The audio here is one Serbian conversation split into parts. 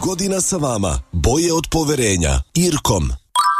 godina sa vama. Boje od poverenja. Irkom.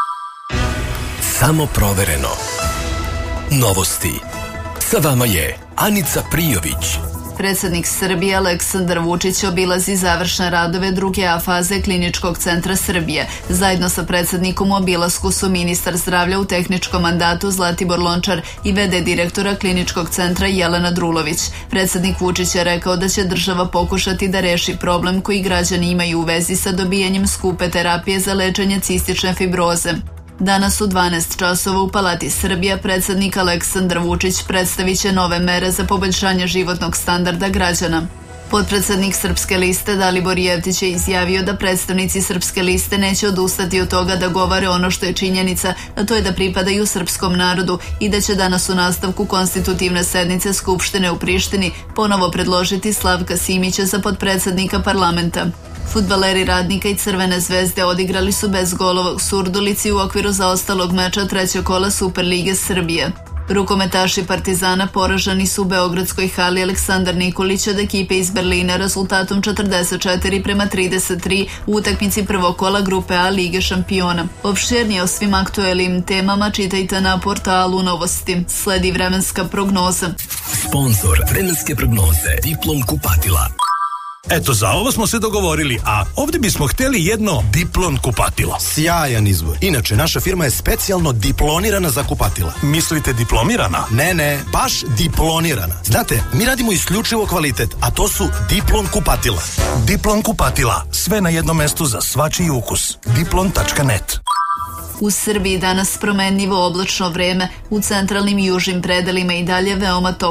Samo provereno. Novosti. Sa vama je Anica Prijović. Predsednik Srbije Aleksandar Vučić obilazi završne radove druge A faze Kliničkog centra Srbije. Zajedno sa predsednikom u obilasku su ministar zdravlja u tehničkom mandatu Zlatibor Lončar i v.d. direktora Kliničkog centra Jelena Drulović. Predsednik Vučić je rekao da će država pokušati da reši problem koji građani imaju u vezi sa dobijanjem skupe terapije za lečenje cistične fibroze. Danas u 12 časova u Palati Srbija predsednik Aleksandar Vučić predstavit će nove mere za poboljšanje životnog standarda građana. Potpredsednik Srpske liste Dalibor Jevtić je izjavio da predstavnici Srpske liste neće odustati od toga da govore ono što je činjenica, a to je da pripadaju srpskom narodu i da će danas u nastavku konstitutivne sednice Skupštine u Prištini ponovo predložiti Slavka Simića za potpredsednika parlamenta. Fudbaleri Radnika i Crvene zvezde odigrali su bez golova u Surdulici u okviru zaostalog meča trećeg kola Superlige Srbije. Rukometaši Partizana poraženi su u beogradskoj hali Aleksandar Nikolić od ekipe iz Berlina rezultatom 44-33 u utakmici prvog kola grupe A Lige šampiona. Opširnije o svim aktuelnim temama čitajte na portalu Novosti. Sledi vremenska prognoza. Sponzor vremenske prognoze Diplom kupatila. Eto, za ovo smo se dogovorili, a ovdje bismo htjeli jedno Diplon kupatilo. Sjajan izbor. Inače, naša firma je specijalno diplonirana za kupatila. Mislite diplomirana? Ne, baš diplonirana. Znate, mi radimo isključivo kvalitet, a to su Diplon kupatila. Diplon kupatila, sve na jednom mestu za svačiji ukus. Diplon.net. U Srbiji danas promenljivo oblačno vreme, u centralnim i južnim predelima i dalje veoma toplo.